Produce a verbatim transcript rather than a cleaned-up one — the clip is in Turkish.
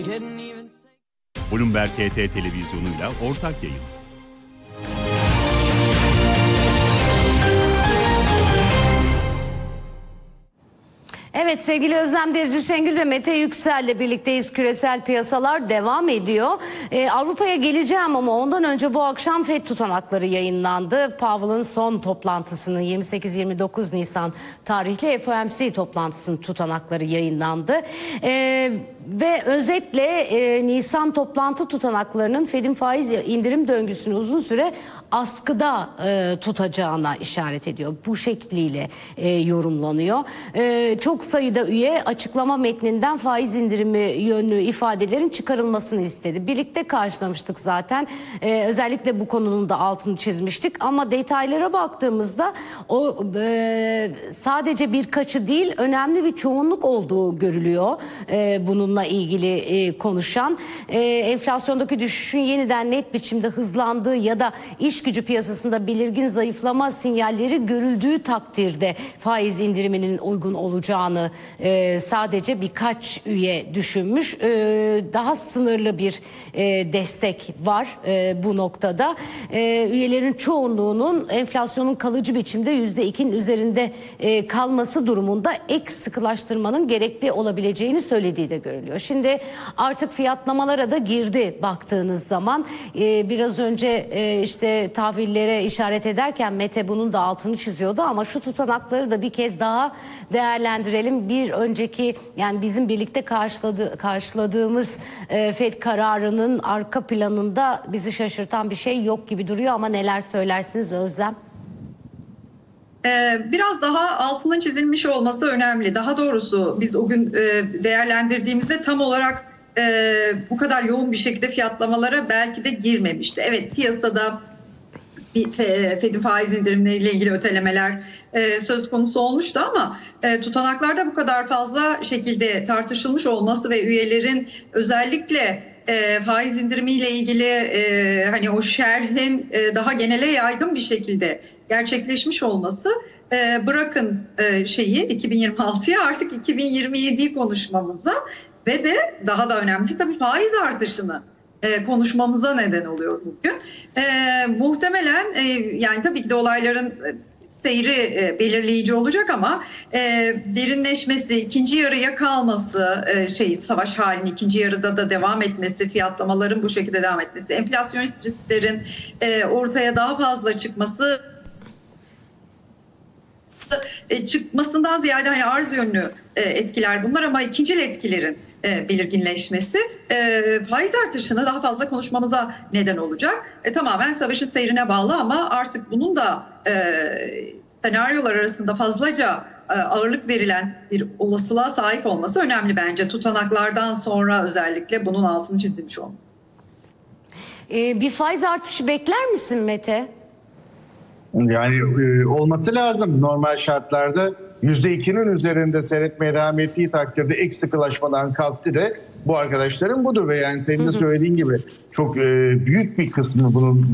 Bloomberg T T televizyonuyla ortak yayın. Evet, sevgili Özlem Derici Şengül ve Mete Yüksel'le birlikteyiz. Küresel piyasalar devam ediyor. Ee, Avrupa'ya geleceğim ama ondan önce bu akşam F E D tutanakları yayınlandı. Powell'ın son toplantısının yirmi sekiz yirmi dokuz Nisan tarihli F O M C toplantısının tutanakları yayınlandı. Ee, ve özetle e, Nisan toplantı tutanaklarının F E D'in faiz indirim döngüsünü uzun süre askıda e, tutacağına işaret ediyor. Bu şekliyle e, yorumlanıyor. E, çok sayıda üye açıklama metninden faiz indirimi yönlü ifadelerin çıkarılmasını istedi. Birlikte karşılamıştık zaten. E, özellikle bu konunun da altını çizmiştik. Ama detaylara baktığımızda o e, sadece birkaçı değil, önemli bir çoğunluk olduğu görülüyor. E, bununla ilgili e, konuşan. E, enflasyondaki düşüşün yeniden net biçimde hızlandığı ya da iş gücü piyasasında belirgin zayıflama sinyalleri görüldüğü takdirde faiz indiriminin uygun olacağını e, sadece birkaç üye düşünmüş. E, daha sınırlı bir e, destek var e, bu noktada. E, üyelerin çoğunluğunun enflasyonun kalıcı biçimde yüzde ikinin üzerinde e, kalması durumunda ek sıkılaştırmanın gerekli olabileceğini söylediği de görülüyor. Şimdi artık fiyatlamalara da girdi baktığınız zaman. E, biraz önce e, işte tahvillere işaret ederken Mete bunun da altını çiziyordu ama şu tutanakları da bir kez daha değerlendirelim. Bir önceki, yani bizim birlikte karşıladı, karşıladığımız e, F E D kararının arka planında bizi şaşırtan bir şey yok gibi duruyor ama neler söylersiniz Özlem? Biraz daha altının çizilmiş olması önemli. Daha doğrusu biz o gün değerlendirdiğimizde tam olarak bu kadar yoğun bir şekilde fiyatlamalara belki de girmemişti. Evet, piyasada F E D'in faiz indirimleriyle ilgili ötelemeler söz konusu olmuştu ama tutanaklarda bu kadar fazla şekilde tartışılmış olması ve üyelerin özellikle E, faiz indirimiyle ilgili e, hani o şerhin e, daha genele yaygın bir şekilde gerçekleşmiş olması, e, bırakın e, şeyi iki bin yirmi altıya, artık iki bin yirmi yediyi konuşmamıza ve de daha da önemlisi tabii faiz artışını e, konuşmamıza neden oluyor bugün. E, muhtemelen e, yani tabii ki de olayların e, seyri e, belirleyici olacak ama e, derinleşmesi, ikinci yarıya kalması, e, şey savaş halinin ikinci yarıda da devam etmesi, fiyatlamaların bu şekilde devam etmesi, enflasyonist risklerin e, ortaya daha fazla çıkması, e, çıkmasından ziyade hani arz yönlü e, etkiler bunlar ama ikincil etkilerin e, belirginleşmesi e, faiz artışını daha fazla konuşmamıza neden olacak. E, tamamen savaşın seyrine bağlı ama artık bunun da e, senaryolar arasında fazlaca e, ağırlık verilen bir olasılığa sahip olması önemli bence. Tutanaklardan sonra özellikle bunun altını çizilmiş olması. E, bir faiz artışı bekler misin Mete? Yani e, olması lazım. Normal şartlarda yüzde ikinin üzerinde seyretmeye devam ettiği takdirde ek sıkılaşmadan kastı da bu arkadaşların budur ve yani senin de söylediğin gibi çok e, büyük bir kısmı bunun